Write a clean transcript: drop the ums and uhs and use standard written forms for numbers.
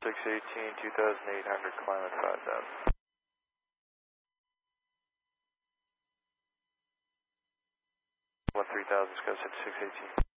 618, 2800, climb at 5000. 3000, SCO 618.